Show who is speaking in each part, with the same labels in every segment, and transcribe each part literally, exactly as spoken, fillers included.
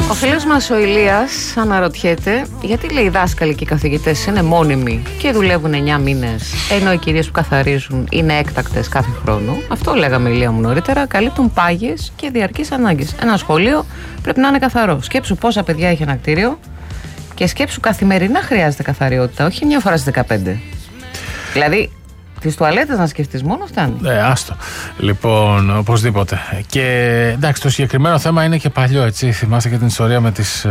Speaker 1: Ο φίλος μας ο Ηλίας αναρωτιέται γιατί, λέει, οι δάσκαλοι και οι καθηγητές είναι μόνιμοι και δουλεύουν εννιά μήνες, ενώ οι κυρίες που καθαρίζουν είναι έκτακτες κάθε χρόνο. Αυτό λέγαμε, Ηλία μου, νωρίτερα. Καλύπτουν πάγιες και διαρκείς ανάγκες. Ένα σχολείο πρέπει να είναι καθαρό. Σκέψου πόσα παιδιά έχει ένα κτίριο και σκέψου καθημερινά χρειάζεται καθαριότητα, όχι μια φορά στις δεκαπέντε. Δηλαδή, τις τουαλέτες να σκεφτείς μόνο φτάνει.
Speaker 2: Ε, άστο. Λοιπόν, οπωσδήποτε. Και εντάξει, το συγκεκριμένο θέμα είναι και παλιό, έτσι. Θυμάστε και την ιστορία με τις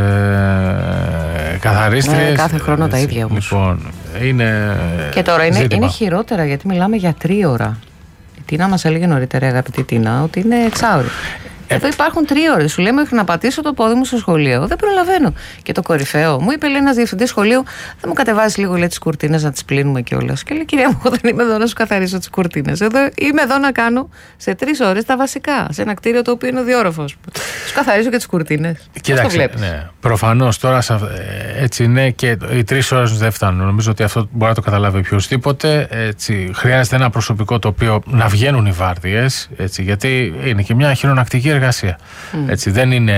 Speaker 2: ε, καθαρίστριες.
Speaker 1: Ναι, κάθε χρόνο έτσι, τα ίδια όμως.
Speaker 2: Λοιπόν, είναι.
Speaker 1: Και τώρα είναι, είναι χειρότερα, γιατί μιλάμε για τρίωρα. Η Τίνα μας έλεγε νωρίτερα, αγαπητή Τίνα, ότι είναι εξάωρη. Εδώ υπάρχουν τρία ώρες. Σου λέει μέχρι να πατήσω το πόδι μου στο σχολείο. Δεν προλαβαίνω. Και το κορυφαίο μου είπε, λέει, ένας διευθυντής σχολείου, δεν μου κατεβάζει λίγο, λέει, τις κουρτίνες να τις πλύνουμε κιόλας. Και λέει, κυρία μου, δεν είμαι εδώ να σου καθαρίσω τις κουρτίνες. Εδώ είμαι εδώ να κάνω σε τρεις ώρες τα βασικά. Σε ένα κτίριο το οποίο είναι διόροφο. Σου καθαρίζω και τις κουρτίνες.
Speaker 2: Κοίταξε. Ναι, προφανώς τώρα έτσι είναι και οι τρεις ώρες δεν φτάνουν. Νομίζω ότι αυτό μπορεί να το καταλάβει οποιοδήποτε. Έτσι, χρειάζεται ένα προσωπικό το οποίο να βγαίνουν οι βάρδιες. Γιατί είναι και μια χειρονακτική εργασία. Mm. Έτσι, δεν είναι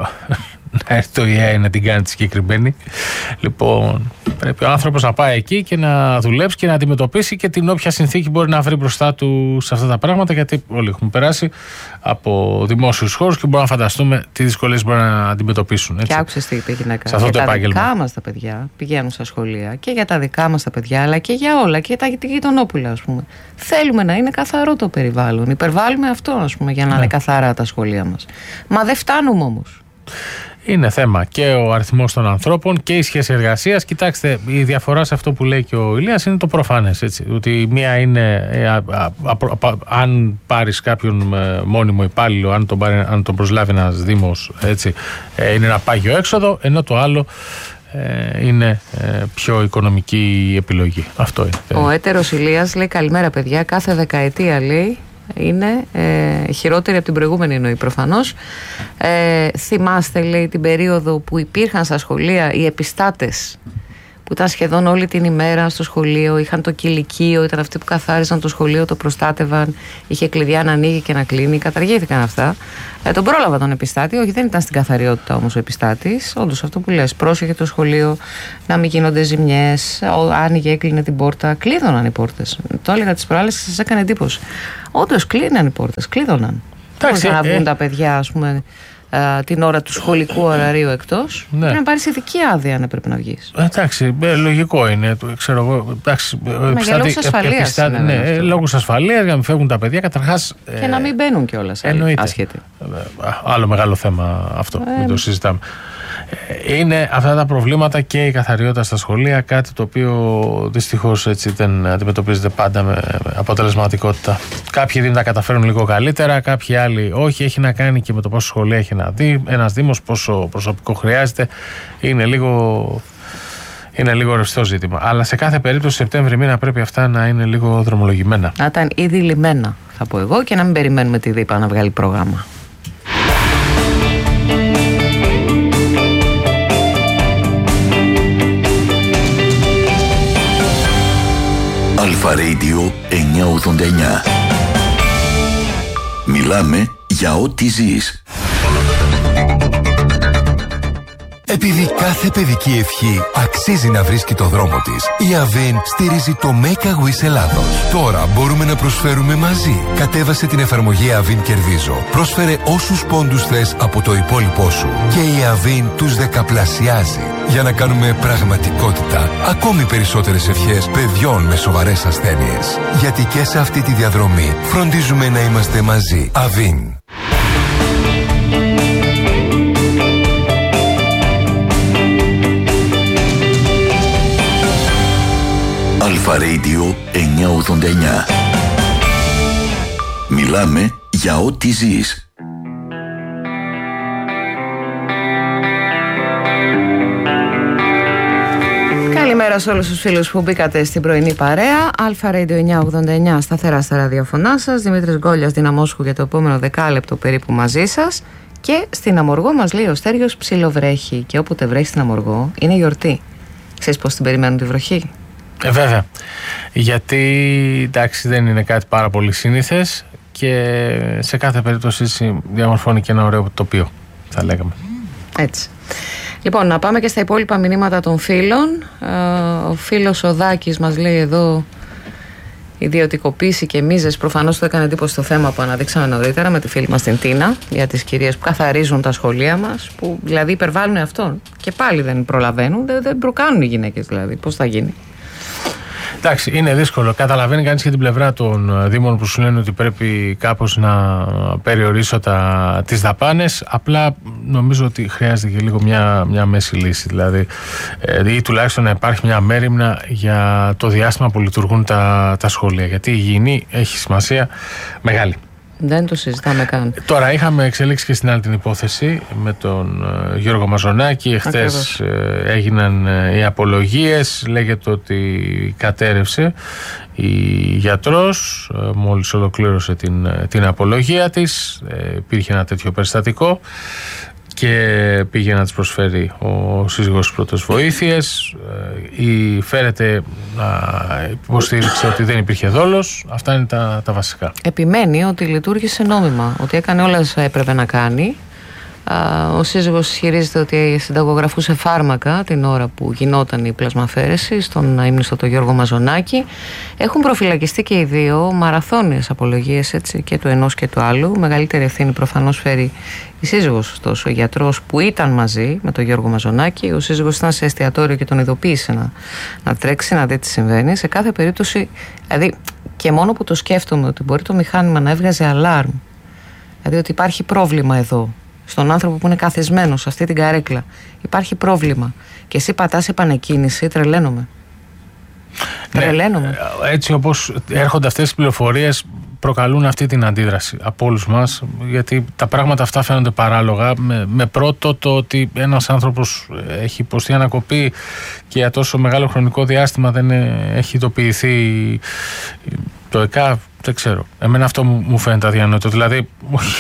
Speaker 2: να έρθει το ι έι να την κάνει τη συγκεκριμένη. Λοιπόν, πρέπει ο άνθρωπος να πάει εκεί και να δουλέψει και να αντιμετωπίσει και την όποια συνθήκη μπορεί να βρει μπροστά του σε αυτά τα πράγματα, γιατί όλοι έχουμε περάσει από δημόσιους χώρους και μπορούμε να φανταστούμε τι δυσκολίες μπορεί να αντιμετωπίσουν. Έτσι.
Speaker 1: Και άκουσες τι είπε η γυναίκα.
Speaker 2: Σε αυτό
Speaker 1: για
Speaker 2: το
Speaker 1: τα
Speaker 2: επάγγελμα.
Speaker 1: δικά μας τα παιδιά πηγαίνουν στα σχολεία και για τα δικά μας τα παιδιά, αλλά και για όλα και για τα γειτονόπουλα, ας πούμε. Θέλουμε να είναι καθαρό το περιβάλλον. Υπερβάλλουμε αυτό, ας πούμε, για να ναι. είναι καθαρά τα σχολεία μας. Μα δεν φτάνουμε όμως.
Speaker 2: Είναι θέμα και ο αριθμός των ανθρώπων και η σχέση εργασίας. Κοιτάξτε, η διαφορά σε αυτό που λέει και ο Ηλίας είναι το προφανές. Έτσι, ότι μία είναι ε, α, α, α, α, αν πάρεις κάποιον ε, μόνιμο υπάλληλο, αν τον, πάρει, αν τον προσλάβει ένας δήμος, έτσι, ε, είναι ένα πάγιο έξοδο, ενώ το άλλο ε, είναι ε, πιο οικονομική επιλογή. Αυτό είναι.
Speaker 1: Ο έτερος Ηλίας λέει, καλημέρα παιδιά, κάθε δεκαετία, λέει, είναι ε, χειρότερη από την προηγούμενη, εννοεί προφανώς. Ε, θυμάστε, λέει, την περίοδο που υπήρχαν στα σχολεία οι επιστάτες που ήταν σχεδόν όλη την ημέρα στο σχολείο, είχαν το κηλικείο, ήταν αυτοί που καθάριζαν το σχολείο, το προστάτευαν, είχε κλειδιά να ανοίγει και να κλείνει, καταργήθηκαν αυτά. Ε, τον πρόλαβα τον επιστάτη, όχι, δεν ήταν στην καθαριότητα όμως ο επιστάτης. Όντως αυτό που λες, πρόσεχε το σχολείο να μην γίνονται ζημιές, άνοιγε, έκλεινε την πόρτα, κλείδωναν οι πόρτες. Το έλεγα τις προάλλες και σας έκανε εντύπωση. Όντως κλείναν οι πόρτες, κλείδωναν. Δεν να βγουν ε... τα παιδιά, ας πούμε, την ώρα του σχολικού ωραρίου εκτός. Ναι. Πρέπει να πάρεις ειδική άδεια αν έπρεπε να βγεις.
Speaker 2: Εντάξει, ε, λογικό είναι. Ξέρω εγώ. Εντάξει,
Speaker 1: Μα για λόγους ασφαλείας.
Speaker 2: Ναι, ναι, λόγους ασφαλείας, για να μην φεύγουν τα παιδιά καταρχάς.
Speaker 1: Και ε, να μην μπαίνουν κιόλας. Άσχετοι.
Speaker 2: Άλλο μεγάλο θέμα αυτό. Ε, μην το συζητάμε. Είναι αυτά τα προβλήματα και η καθαριότητα στα σχολεία, κάτι το οποίο δυστυχώς έτσι δεν αντιμετωπίζεται πάντα με αποτελεσματικότητα. Κάποιοι δεν τα καταφέρουν λίγο καλύτερα, κάποιοι άλλοι όχι. Έχει να κάνει και με το πόσο σχολεία έχει να δει ένας δήμος, πόσο προσωπικό χρειάζεται. Είναι λίγο, είναι λίγο ρευστό ζήτημα. Αλλά σε κάθε περίπτωση Σεπτέμβρη μήνα πρέπει αυτά να είναι λίγο δρομολογημένα.
Speaker 1: Να ήταν ήδη λιμένα, θα πω εγώ, και να μην περιμένουμε τη ΔΥΠΑ να βγάλει πρόγραμμα.
Speaker 3: Αλφα Radio εννιακόσια ογδόντα εννιά. Μιλάμε για ό,τι ζεις.
Speaker 4: Επειδή κάθε παιδική ευχή αξίζει να βρίσκει το δρόμο της, η Avin στηρίζει το Make a Wish Ελλάδος. Τώρα μπορούμε να προσφέρουμε μαζί. Κατέβασε την εφαρμογή Avin Κερδίζω. Πρόσφερε όσους πόντους θες από το υπόλοιπό σου και η Avin τους δεκαπλασιάζει. Για να κάνουμε πραγματικότητα ακόμη περισσότερες ευχές παιδιών με σοβαρές ασθένειες. Γιατί και σε αυτή τη διαδρομή φροντίζουμε να είμαστε μαζί. Avin.
Speaker 3: Αλφα Radio εννιακόσια ογδόντα εννιά. Μιλάμε για ό,τι ζεις.
Speaker 1: Καλημέρα σε όλους τους φίλους που μπήκατε στην πρωινή παρέα. Αλφα Radio εννιακόσια ογδόντα εννιά, σταθερά στα ραδιοφωνά σας. Δημήτρης Γκόλιας, Δυναμόσχου, για το επόμενο δεκάλεπτο περίπου μαζί σας. Και στην Αμοργό μας λέει ο Στέργιος, ψιλοβρέχει. Και όποτε βρέχει στην Αμοργό είναι γιορτή. Ξέρεις πώς την περιμένουν τη βροχή?
Speaker 2: Ε, βέβαια. Γιατί εντάξει, δεν είναι κάτι πάρα πολύ σύνηθες και σε κάθε περίπτωση διαμορφώνει και ένα ωραίο τοπίο, θα λέγαμε.
Speaker 1: Έτσι. Λοιπόν, να πάμε και στα υπόλοιπα μηνύματα των φίλων. Ο φίλος ο Δάκης μας λέει εδώ: ιδιωτικοποίηση και μίζες. Προφανώς το έκανε εντύπωση το θέμα που αναδείξαμε νωρίτερα με τη φίλη μας την Τίνα, για τις κυρίες που καθαρίζουν τα σχολεία μας, που δηλαδή υπερβάλλουν αυτόν και πάλι δεν προλαβαίνουν, δεν, δεν προκάνουν οι γυναίκες, δηλαδή. Πώς θα γίνει?
Speaker 2: Εντάξει, είναι δύσκολο. Καταλαβαίνει κανείς και την πλευρά των δήμων που σου λένε ότι πρέπει κάπως να περιορίσω τα, τις δαπάνες. Απλά νομίζω ότι χρειάζεται και λίγο μια, μια μέση λύση. Δηλαδή, ε, ή τουλάχιστον να υπάρχει μια μέριμνα για το διάστημα που λειτουργούν τα, τα σχολεία. Γιατί η υγιεινή έχει σημασία μεγάλη.
Speaker 1: Δεν το συζητάμε καν.
Speaker 2: Τώρα είχαμε εξελίξει και στην άλλη την υπόθεση με τον uh, Γιώργο Μαζονάκη. Εχθές uh, έγιναν uh, οι απολογίες. Λέγεται ότι κατέρευσε η γιατρός uh, μόλις ολοκλήρωσε την, uh, την απολογία της. Uh, υπήρχε ένα τέτοιο περιστατικό και πήγε να της προσφέρει ο σύζυγος πρώτες βοήθειες. Η φέρεται να υποστήριξε ότι δεν υπήρχε δόλος. Αυτά είναι τα, τα βασικά.
Speaker 1: Επιμένει ότι λειτουργήσε νόμιμα, ότι έκανε όλα όσα έπρεπε να κάνει. Ο σύζυγος ισχυρίζεται ότι συνταγογραφούσε φάρμακα την ώρα που γινόταν η πλασμαφέρεση στον ύμνηστο τον Γιώργο Μαζονάκη. Έχουν προφυλακιστεί και οι δύο, μαραθώνιες απολογίες, έτσι, και του ενός και του άλλου. Μεγαλύτερη ευθύνη προφανώς φέρει η σύζυγος, ωστόσο, ο γιατρός που ήταν μαζί με τον Γιώργο Μαζονάκη. Ο σύζυγος ήταν σε εστιατόριο και τον ειδοποίησε να, να τρέξει, να δει τι συμβαίνει. Σε κάθε περίπτωση, δηλαδή, και μόνο που το σκέφτομαι ότι μπορεί το μηχάνημα να έβγαζε αλάρμ, δηλαδή ότι υπάρχει πρόβλημα εδώ, στον άνθρωπο που είναι καθισμένος σε αυτή την καρέκλα, υπάρχει πρόβλημα, και εσύ πατάς επανεκκίνηση, τρελαίνομαι.
Speaker 2: Ναι,
Speaker 1: τρελαίνομαι.
Speaker 2: Έτσι όπως έρχονται αυτές τις πληροφορίες, προκαλούν αυτή την αντίδραση από όλους μας, γιατί τα πράγματα αυτά φαίνονται παράλογα, με, με πρώτο το ότι ένας άνθρωπος έχει υποστεί ανακοπή και για τόσο μεγάλο χρονικό διάστημα δεν έχει ειδοποιηθεί το ΕΚΑΒ. Δεν ξέρω. Εμένα αυτό μου φαίνεται αδιανόητο. Δηλαδή,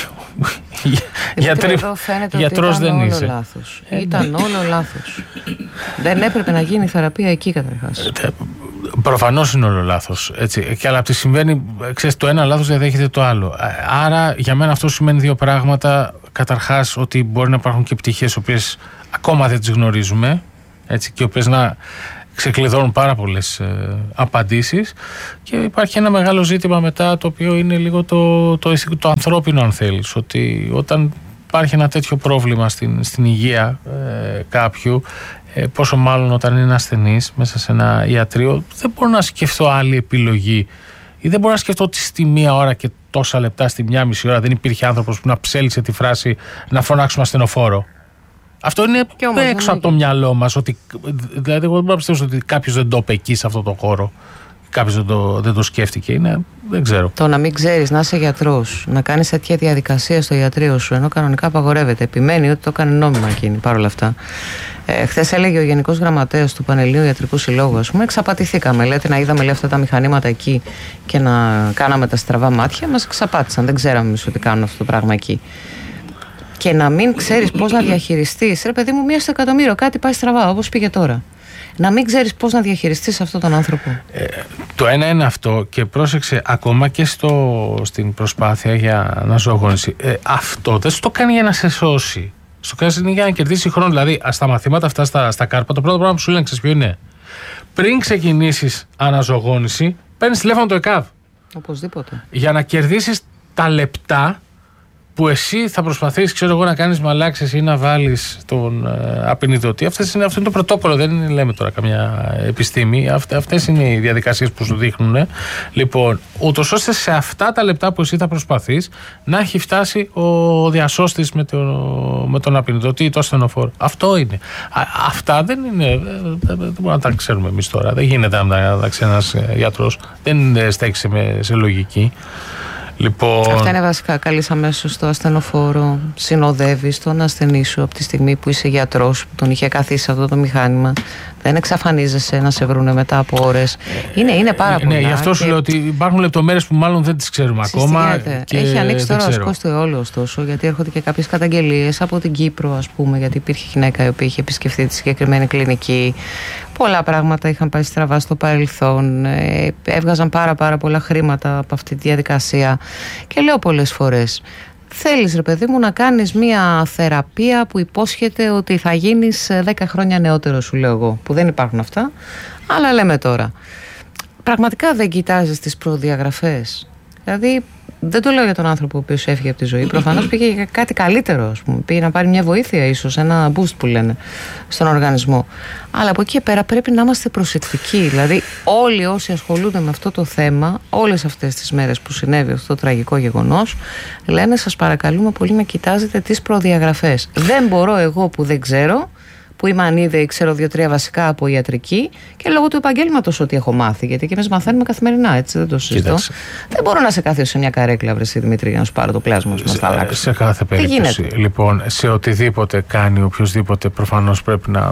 Speaker 1: γιατροί, εδώ φαίνεται γιατρός ότι ήταν δεν όλο είσαι. Λάθος. Ε, ήταν όλο λάθος. Δεν έπρεπε να γίνει θεραπεία εκεί καταρχάς.
Speaker 2: Προφανώς είναι όλο λάθος. Έτσι. Και αλλά από τη συμβαίνει, ξέρεις, το ένα λάθος διαδέχεται το άλλο. Άρα για μένα αυτό σημαίνει δύο πράγματα. Καταρχάς ότι μπορεί να υπάρχουν και πτυχές οι οποίες ακόμα δεν τις γνωρίζουμε, έτσι, και οι οποίες να ξεκλειδώνουν πάρα πολλές ε, απαντήσεις, και υπάρχει ένα μεγάλο ζήτημα μετά, το οποίο είναι λίγο το, το, το, το ανθρώπινο, αν θέλεις, ότι όταν υπάρχει ένα τέτοιο πρόβλημα στην, στην υγεία ε, κάποιου, ε, πόσο μάλλον όταν είναι ασθενής μέσα σε ένα ιατρείο, δεν μπορώ να σκεφτώ άλλη επιλογή, ή δεν μπορώ να σκεφτώ ότι στη μία ώρα και τόσα λεπτά, στη μία μισή ώρα δεν υπήρχε άνθρωπος που να ψέλισε τη φράση να φωνάξουμε ασθενοφόρο. Αυτό είναι όμως, έξω από το μυαλό μας. Ότι, δηλαδή, εγώ δεν μπορώ να πιστεύω ότι κάποιος δεν το είπε εκεί σε αυτό το χώρο. Κάποιος δεν το, δεν το σκέφτηκε. Είναι, δεν ξέρω.
Speaker 1: Το να μην ξέρεις, να είσαι γιατρός, να κάνεις τέτοια διαδικασία στο ιατρείο σου, ενώ κανονικά απαγορεύεται. Επιμένει ότι το έκανε νόμιμα εκείνη παρόλα αυτά. Ε, χθες έλεγε ο Γενικός Γραμματέας του Πανελλήνιου Ιατρικού Συλλόγου, ας πούμε, εξαπατηθήκαμε. Λέτε να είδαμε λέει, αυτά τα μηχανήματα εκεί και να κάναμε τα στραβά μάτια. Μας εξαπάτησαν. Δεν ξέραμε εμείς ότι κάνουν αυτό το πράγμα εκεί. Και να μην ξέρεις πώς να διαχειριστείς. Ρε παιδί μου, μία στο εκατομμύριο, κάτι πάει στραβά, όπως πήγε τώρα. Να μην ξέρεις πώς να διαχειριστείς αυτόν τον άνθρωπο.
Speaker 2: Ε, το ένα είναι αυτό, και πρόσεξε, ακόμα και στο, στην προσπάθεια για αναζωογόνηση. Ε, αυτό δεν σου το κάνει για να σε σώσει. Στο κάνει για να κερδίσει χρόνο. Δηλαδή, στα μαθήματα αυτά, στα, στα κάρπα, το πρώτο πράγμα που σου λένε, ξέρεις ποιο είναι? Πριν ξεκινήσεις αναζωογόνηση, παίρνεις τηλέφωνο το ΕΚΑΒ.
Speaker 1: Οπωσδήποτε.
Speaker 2: Για να κερδίσεις τα λεπτά που εσύ θα προσπαθείς, ξέρω εγώ, να κάνεις μαλάξεις ή να βάλεις τον ε, απεινιδωτή. Αυτές είναι, αυτό είναι το πρωτόκολλο, δεν είναι, λέμε τώρα καμιά επιστήμη. Αυτ, αυτές είναι οι διαδικασίες που σου δείχνουν. Λοιπόν, ούτως ώστε σε αυτά τα λεπτά που εσύ θα προσπαθείς να έχει φτάσει ο διασώστης με, το, με τον απεινιδωτή ή το ασθενοφόρο. Αυτό είναι. Α, αυτά δεν είναι. Δεν, δεν μπορούμε να τα ξέρουμε εμείς τώρα. Δεν γίνεται να τα ξέρει ένας γιατρός. Δεν στέκει σε, σε λογική. Λοιπόν...
Speaker 1: Αυτά είναι βασικά. Καλείς αμέσως στο ασθενοφόρο, συνοδεύεις τον ασθενή σου από τη στιγμή που είσαι γιατρός, που τον είχε καθίσει αυτό το μηχάνημα. Δεν εξαφανίζεσαι να σε βρούνε μετά από ώρες. Είναι, είναι πάρα πολλά.
Speaker 2: Ναι, γι' αυτό σου
Speaker 1: και...
Speaker 2: λέω ότι υπάρχουν λεπτομέρειες που μάλλον δεν τις ξέρουμε ακόμα.
Speaker 1: Και έχει ανοίξει τώρα ο ασκός του αιώλου, ωστόσο, γιατί έρχονται και κάποιες καταγγελίες από την Κύπρο, ας πούμε, γιατί υπήρχε γυναίκα η οποία είχε επισκεφθεί τη συγκεκριμένη κλινική. Πολλά πράγματα είχαν πάει στραβά στο παρελθόν. Έβγαζαν πάρα πάρα πολλά χρήματα από αυτή τη διαδικασία. Και λέω πολλές φορές, θέλεις ρε παιδί μου να κάνεις μια θεραπεία που υπόσχεται ότι θα γίνεις δέκα χρόνια νεότερο, σου λέω εγώ, που δεν υπάρχουν αυτά, αλλά λέμε τώρα. Πραγματικά δεν κοιτάζεις τις προδιαγραφές? Δηλαδή δεν το λέω για τον άνθρωπο ο οποίος έφυγε από τη ζωή, προφανώς πήγε για κάτι καλύτερο, ας πούμε. Πήγε να πάρει μια βοήθεια, ίσως ένα boost που λένε στον οργανισμό, αλλά από εκεί και πέρα πρέπει να είμαστε προσεκτικοί. Δηλαδή όλοι όσοι ασχολούνται με αυτό το θέμα, όλες αυτές τις μέρες που συνέβη αυτό το τραγικό γεγονός, λένε σας παρακαλούμε πολύ να κοιτάζετε τις προδιαγραφές. Δεν μπορώ εγώ που δεν ξέρω, που είμαι ανίδεη, ξέρω δύο-τρία βασικά από ιατρική και λόγω του επαγγέλματος ότι έχω μάθει. Γιατί και εμείς μαθαίνουμε καθημερινά, έτσι, δεν το συζητώ. Κοίταξε. Δεν μπορώ να σε κάθεσαι σε μια καρέκλα, βρε Δημήτρη, για να σου πάρω το πλάσμα σου.
Speaker 2: Σε, σε κάθε περίπτωση. Λοιπόν, σε οτιδήποτε κάνει οποιοδήποτε, προφανώς πρέπει να,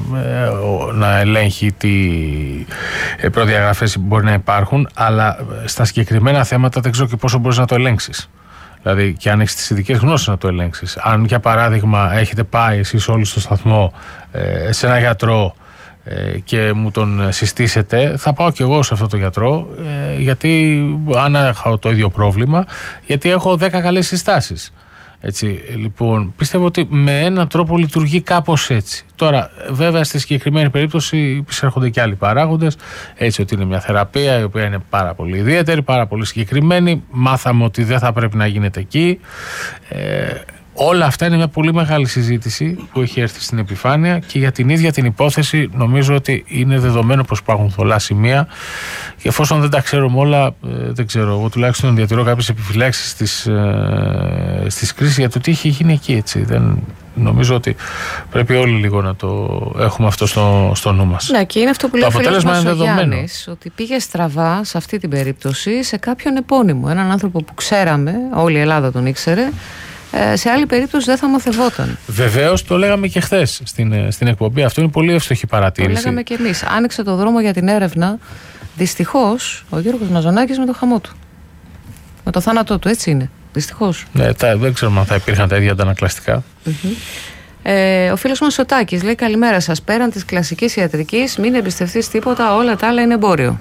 Speaker 2: να ελέγχει τι προδιαγραφές μπορεί να υπάρχουν, αλλά στα συγκεκριμένα θέματα δεν ξέρω και πόσο μπορείς να το ελέγξεις. Δηλαδή, και αν έχεις τις ειδικές γνώσεις να το ελέγξεις. Αν, για παράδειγμα, έχετε πάει εσείς όλοι στο σταθμό ε, σε ένα γιατρό ε, και μου τον συστήσετε, θα πάω κι εγώ σε αυτό το γιατρό, ε, γιατί αν έχω το ίδιο πρόβλημα, γιατί έχω δέκα καλές συστάσεις. Έτσι, λοιπόν, πιστεύω ότι με έναν τρόπο λειτουργεί κάπως έτσι. Τώρα, βέβαια, στη συγκεκριμένη περίπτωση υπησέρχονται και άλλοι παράγοντες. Έτσι, ότι είναι μια θεραπεία η οποία είναι πάρα πολύ ιδιαίτερη, πάρα πολύ συγκεκριμένη. Μάθαμε ότι δεν θα πρέπει να γίνεται εκεί. Ε, όλα αυτά είναι μια πολύ μεγάλη συζήτηση που έχει έρθει στην επιφάνεια και για την ίδια την υπόθεση νομίζω ότι είναι δεδομένο πως υπάρχουν θολά σημεία και εφόσον δεν τα ξέρουμε όλα, ε, δεν ξέρω, εγώ τουλάχιστον διατηρώ κάποιες επιφυλάξεις στις, ε, στις κρίσεις για το τι έχει γίνει εκεί, έτσι. Δεν, νομίζω ότι πρέπει όλοι λίγο να το έχουμε αυτό στο, στο νου μας.
Speaker 1: Ναι, και είναι αυτό που λέει ο φίλος μας ο Γιάννης, ότι πήγε στραβά σε αυτή την περίπτωση σε κάποιον επώνυμο, έναν άνθρωπο που ξέραμε, όλη η Ελλάδα τον ήξερε. Σε άλλη περίπτωση δεν θα μαθευόταν.
Speaker 2: Βεβαίως, το λέγαμε και χθες στην, στην εκπομπή. Αυτό είναι πολύ εύστοχη παρατήρηση.
Speaker 1: Το λέγαμε και εμείς. Άνοιξε το δρόμο για την έρευνα. Δυστυχώς, ο Γιώργος Μαζονάκης με το χαμό του. Με το θάνατό του, έτσι είναι. Δυστυχώς.
Speaker 2: Ναι, τα, δεν ξέρω αν θα υπήρχαν τα ίδια αντανακλαστικά.
Speaker 1: Mm-hmm. Ε, ο φίλος μας ο Τάκης λέει: καλημέρα σας. Πέραν της κλασικής ιατρικής, μην εμπιστευτείς τίποτα. Όλα τα άλλα είναι εμπόριο.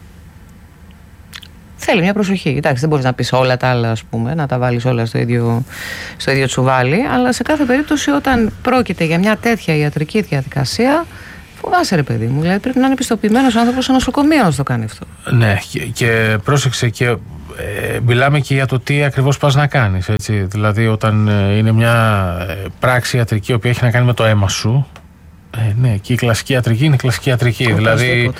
Speaker 1: Θέλει μια προσοχή. Εντάξει, δεν μπορείς να πεις όλα τα άλλα, ας πούμε, να τα βάλεις όλα στο ίδιο, στο ίδιο τσουβάλι, αλλά σε κάθε περίπτωση, όταν πρόκειται για μια τέτοια ιατρική διαδικασία, φοβάσαι, ρε παιδί μου. Δηλαδή, πρέπει να είναι πιστοποιημένος ο άνθρωπος σε νοσοκομείο να το κάνει αυτό.
Speaker 2: Ναι, και, και πρόσεξε και ε, μιλάμε και για το τι ακριβώς πας να κάνεις. Έτσι. Δηλαδή, όταν ε, είναι μια ε, πράξη ιατρική, η οποία έχει να κάνει με το αίμα σου, ε, ναι, και η κλασική ιατρική είναι κλασική ιατρική. Δηλαδή.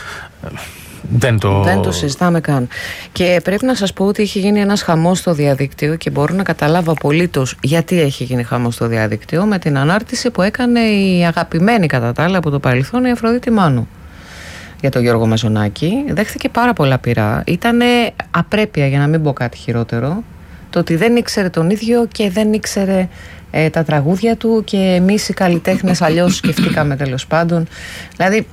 Speaker 2: Δεν το...
Speaker 1: δεν το συζητάμε καν. Και πρέπει να σας πω ότι έχει γίνει ένας χαμός στο διαδίκτυο και μπορώ να καταλάβω απολύτως γιατί έχει γίνει χαμός στο διαδίκτυο με την ανάρτηση που έκανε η αγαπημένη κατά τα άλλα από το παρελθόν η Αφροδίτη Μάνου για τον Γιώργο Μαζονάκη. Δέχθηκε πάρα πολλά πειρά. Ήτανε απρέπεια, για να μην πω κάτι χειρότερο, το ότι δεν ήξερε τον ίδιο και δεν ήξερε ε, τα τραγούδια του και εμείς οι καλλιτέχνες αλλιώς σκεφτήκαμε, τέλος πάντων. Δηλαδή,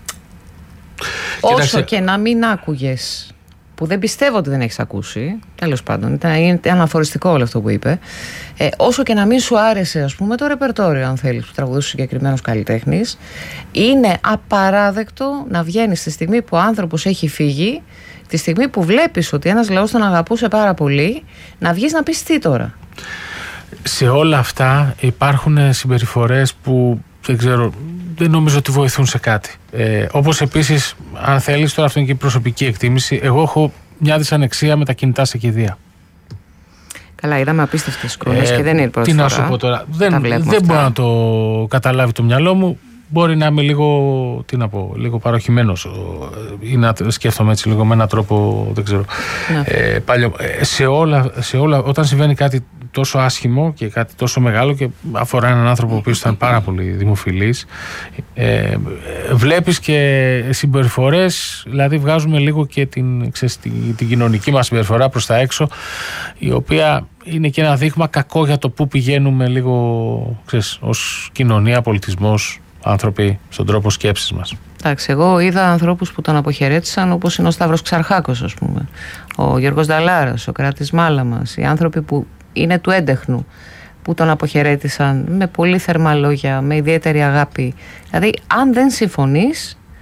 Speaker 1: όσο Κοίταξε. και να μην άκουγες, που δεν πιστεύω ότι δεν έχεις ακούσει, τέλος πάντων, ήταν, είναι αναφοριστικό όλο αυτό που είπε, ε, όσο και να μην σου άρεσε, ας πούμε, το ρεπερτόριο, αν θέλεις, που τραγουδούσε συγκεκριμένος καλλιτέχνης, είναι απαράδεκτο να βγαίνεις τη στιγμή που ο άνθρωπος έχει φύγει, τη στιγμή που βλέπεις ότι ένας λαός τον αγαπούσε πάρα πολύ, να βγεις να πεις τι τώρα.
Speaker 2: Σε όλα αυτά υπάρχουν συμπεριφορές που δεν ξέρω, δεν νομίζω ότι βοηθούν σε κάτι. Ε, όπως επίσης, αν θέλεις, τώρα αυτό είναι και η προσωπική εκτίμηση, εγώ έχω μια δυσανεξία με τα κινητά σε κηδεία.
Speaker 1: Καλά, είδαμε απίστευτες εικόνες ε, και δεν είναι η πρώτη
Speaker 2: τι
Speaker 1: φορά.
Speaker 2: Τι να σου πω τώρα, δεν, δεν μπορώ να το καταλάβει το μυαλό μου. Μπορεί να είμαι λίγο, τι να πω, λίγο παροχημένος ή να σκέφτομαι έτσι λίγο με έναν τρόπο, δεν ξέρω, ε, παλιό. Ε, σε, όλα, σε όλα, όταν συμβαίνει κάτι τόσο άσχημο και κάτι τόσο μεγάλο και αφορά έναν άνθρωπο που ήταν πάρα πολύ δημοφιλής, ε, βλέπεις και συμπεριφορές, δηλαδή βγάζουμε λίγο και την, ξέρεις, την, την κοινωνική μας συμπεριφορά προς τα έξω, η οποία είναι και ένα δείγμα κακό για το πού πηγαίνουμε λίγο, ξέρεις, ως κοινωνία, πολιτισμός, άνθρωποι, στον τρόπο σκέψης μας.
Speaker 1: Εντάξει, εγώ είδα ανθρώπους που τον αποχαιρέτησαν, όπως είναι ο Σταύρος Ξαρχάκος, ας πούμε, ο Γιώργος Νταλάρας, ο Κράτης Μάλαμας, οι άνθρωποι που είναι του έντεχνου, που τον αποχαιρέτησαν με πολύ θερμά λόγια, με ιδιαίτερη αγάπη. Δηλαδή, αν δεν συμφωνείς,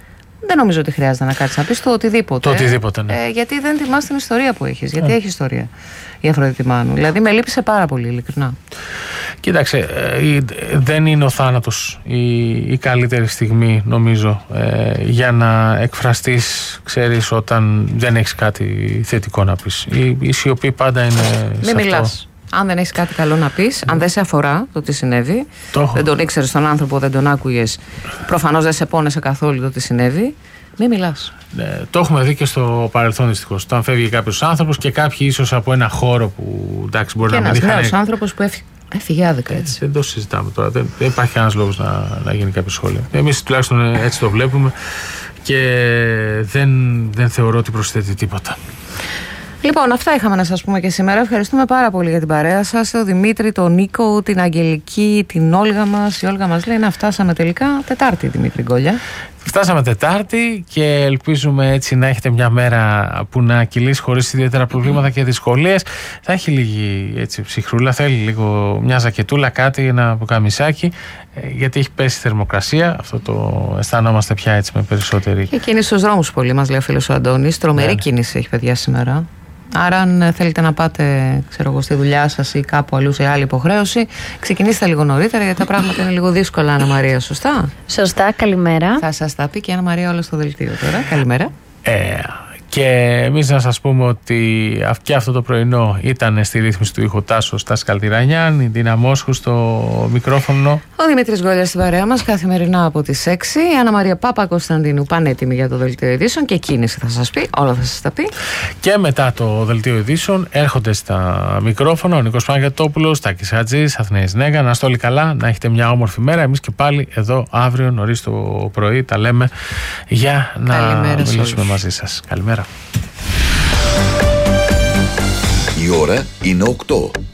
Speaker 1: δεν νομίζω ότι χρειάζεται να κάτσεις να πεις το οτιδήποτε.
Speaker 2: Το οτιδήποτε, ναι.
Speaker 1: ε, γιατί δεν θυμάσαι την ιστορία που έχεις. Γιατί yeah. έχει ιστορία η Αφροδίτη Μάνου. Δηλαδή με λύπησε πάρα πολύ, ειλικρινά.
Speaker 2: Κοίταξε, ε, δεν είναι ο θάνατος η, η καλύτερη στιγμή, νομίζω, ε, για να εκφραστείς, ξέρεις, όταν δεν έχεις κάτι θετικό να πεις. Η, η σιωπή πάντα είναι.
Speaker 1: Μην μιλάς. Αν δεν έχεις κάτι καλό να πεις, αν δεν σε αφορά το τι συνέβη, το δεν τον ήξερες τον άνθρωπο, δεν τον άκουγες, προφανώς δεν σε πόνεσε καθόλου το τι συνέβη, μην μιλάς.
Speaker 2: Ναι, το έχουμε δει και στο παρελθόν δυστυχώς. Όταν φεύγει κάποιος άνθρωπος και κάποιοι ίσως από ένα χώρο που εντάξει μπορεί
Speaker 1: και
Speaker 2: να μην είχαν.
Speaker 1: Και ένας νέος άνθρωπος που έφυγε. Έφυγε άδικα έτσι.
Speaker 2: Δεν το συζητάμε τώρα. Δεν, δεν υπάρχει κανένας λόγος να, να γίνει κάποιο σχόλιο. Εμείς τουλάχιστον έτσι το βλέπουμε και δεν, δεν θεωρώ ότι προσθέτει τίποτα.
Speaker 1: Λοιπόν, αυτά είχαμε να σας πούμε και σήμερα. Ευχαριστούμε πάρα πολύ για την παρέα σας. Τον Δημήτρη, τον Νίκο, την Αγγελική, την Όλγα μας. Η Όλγα μας λέει να φτάσαμε τελικά Τετάρτη, Δημήτρη Γκόλια.
Speaker 2: Φτάσαμε Τετάρτη και ελπίζουμε έτσι να έχετε μια μέρα που να κυλήσει χωρίς ιδιαίτερα προβλήματα και δυσκολίες. Θα έχει λίγη έτσι, ψυχρούλα, θέλει λίγο μια ζακετούλα, κάτι, ένα πουκαμισάκι, γιατί έχει πέσει η θερμοκρασία. Αυτό το αισθανόμαστε πια έτσι με περισσότερη.
Speaker 1: Και κίνηση στους δρόμους πολύ, μας λέει ο φίλος ο Αντώνης. Τρομερή ναι. κίνηση έχει, παιδιά, σήμερα. Άρα, αν θέλετε να πάτε, ξέρω εγώ, στη δουλειά σας ή κάπου αλλού σε άλλη υποχρέωση, ξεκινήστε λίγο νωρίτερα, γιατί τα πράγματα είναι λίγο δύσκολα, Άννα Μαρία. Σωστά.
Speaker 5: Σωστά, καλημέρα.
Speaker 1: Θα σας τα πει και η Άννα Μαρία όλα στο δελτίο τώρα. Καλημέρα.
Speaker 2: Ε, και εμείς να σας πούμε ότι και αυτό το πρωινό ήταν στη ρύθμιση του ήχου Τάσος Στάς Καλτιρανιάν, η Ντίνα Μόσχου στο μικρόφωνο.
Speaker 1: Ο Δημήτρης Γκόλιας στην παρέα μας καθημερινά από τις έξι. Η Άννα Μαρία Πάπα Κωνσταντίνου πανέτοιμη για το δελτίο ειδήσεων και κίνηση θα σας πει, όλα θα σας τα πει.
Speaker 2: Και μετά το δελτίο ειδήσεων έρχονται στα μικρόφωνα ο Νίκος Παναγιωτόπουλος, Τάκης Χατζής, Αθηναής Νέγα. Να είστε όλοι καλά, να έχετε μια όμορφη μέρα. Εμείς και πάλι εδώ αύριο νωρίς το πρωί τα λέμε για να
Speaker 1: Καλημέρα
Speaker 2: μιλήσουμε μαζί σας. Καλημέρα.
Speaker 3: Η ώρα είναι οκτώ.